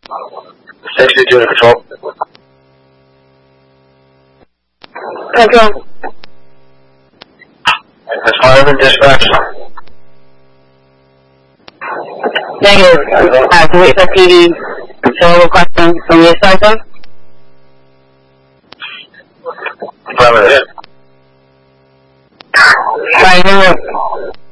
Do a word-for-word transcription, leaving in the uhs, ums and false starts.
sixty-two to patrol. Control. That's Harlan dispatch. Negative. I have to wait for P D until a question from your side, sir.